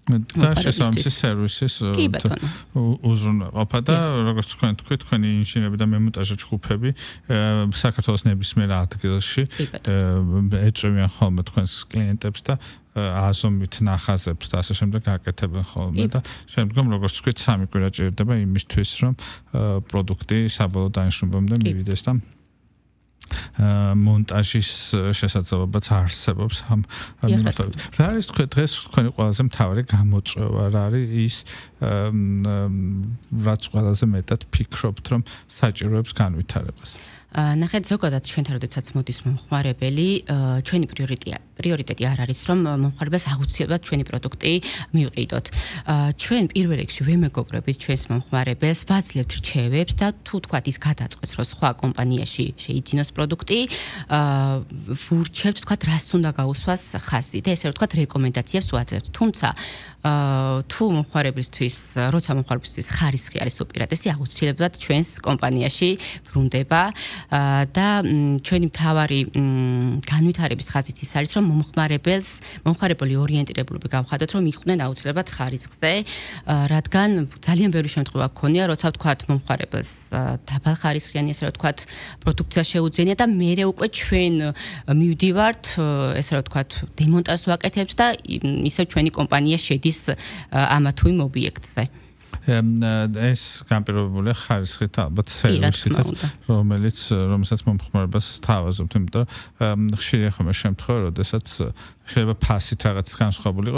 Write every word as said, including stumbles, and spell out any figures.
და შესაბამისი სერვისის უზრუნველყოფა და როგორც თქვენ თქვით, თქვენი ინჟინერები და მემონტაჟე ჯგუფები საქართველოს ნებისმიერ ადგილში ეწევიან ხოლმე თქვენს კლიენტებს და აზომით ნახაზებს და ასე შემდეგ აკეთებენ ხოლმე და შემდგომ როგორც თქვით, სამი კვირა ჭირდება იმისთვის, რომ პროდუქტი საბოლოო დანიშნულებამდე მივიდეს და მონტაჟის შესაძლებლობაც არსებობს ამ მიმართულებით. რა არის თქვენ დღეს თქვენი ყველაზე მთავარი გამოწვევა, რა არის ის რაც ყველაზე მეტად ფიქრობთ, რომ საჭიროებს განვითარებას? ნახეთ, ზოგადად ჩვენთან როდესაც მოდის მომხმარებელი, ჩვენი პრიორიტეტია პრიორიტეტი არ არის, რომ მომხმარებელს აუცილებლად ჩვენი პროდუქტი მივყიდოთ. ჩვენ პირველ რიგში ვემეგობრებით ჩვენს მომხმარებელს, ვაძლევთ რჩევებს და თუ თქვათ ის გადაწყვეტს, რომ სხვა კომპანიაში შეიძინოს პროდუქტი, ვურჩევთ თქვათ, რას უნდა გაუსვას ხაზი და ესე რომ თქვათ, რეკომენდაციებს ვაძლევთ. თუმცა თუ მომხმარებლისთვის, როცა მომხმარებლისთვის ხარისხი არის უპირატესი, აუცილებლად ჩვენს კომპანიაში ბრუნდება და ჩვენი მთავარი განვითარების ხაზიც ის არის, რომ მომხმარებელს, მომხმარებელი ორიენტირებულები გავხადოთ, რომ იყვნენ აუცილებლად ხარისხზე, რადგან ძალიან ბევრი შემთხვევა გქონია, როცა ვთქვათ მომხმარებელს დაბალ ხარისხიანი, ესე რომ ვთქვათ, პროდუქცია შეუძენია და მერე უკვე ჩვენ მივდივართ, ესე რომ ვთქვათ, დემონტაჟს ვაკეთებთ და ისე ჩვენი კომპანია შედის ამა თუ იმ ობიექტზე. ეს განპირობებულია ხარისხით, ალბათ სერვისითაც, რომელიც რომელსაც მომხმარებელს თავაზობთ, იმიტომ რომ ხშირია ხოლმე შემთხვევა, როდესაც შეიძლება ფასით რაღაც განსხვავებული